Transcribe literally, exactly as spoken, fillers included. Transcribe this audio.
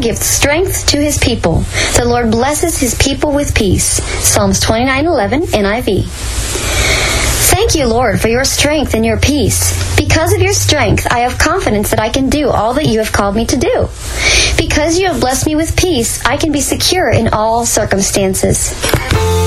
gives strength to his people. The Lord blesses his people with peace. Psalms twenty-nine eleven, N I V. Thank you, Lord, for your strength and your peace. Because of your strength, I have confidence that I can do all that you have called me to do. Because you have blessed me with peace, I can be secure in all circumstances.